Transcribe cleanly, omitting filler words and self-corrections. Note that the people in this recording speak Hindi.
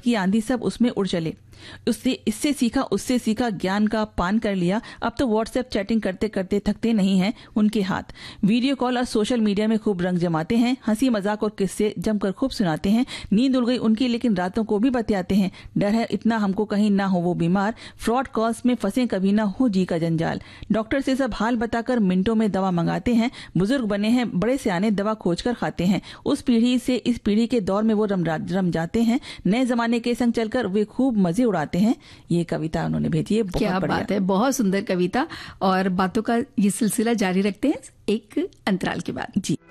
की आंधी सब उसमें उड़ चले। इससे सीखा उससे सीखा, ज्ञान का पान कर लिया। अब तो व्हाट्सएप चैटिंग करते करते थकते नहीं हैं उनके हाथ। वीडियो कॉल और सोशल मीडिया में खूब रंग जमाते हैं, हंसी मजाक और किस्से जमकर खूब सुनाते हैं। नींद उड़ गई उनकी लेकिन रातों को भी बतियाते हैं। डर है इतना हमको कहीं ना हो वो बीमार, फ्रॉड कॉल्स में फंसे कभी ना हो जी का जंजाल। डॉक्टर से सब हाल बताकर मिनटों में दवा मंगाते हैं। बुजुर्ग बने हैं बड़े सियाने, दवा खोज कर खाते हैं। उस पीढ़ी से इस पीढ़ी के दौर में वो रम जाते हैं। नए जमाने के संग चलकर वे खूब मजे उड़ाते हैं। ये कविता उन्होंने भेजी है। क्या बात है, बहुत सुंदर कविता। और बातों का ये सिलसिला जारी रखते हैं एक अंतराल के बाद। जी।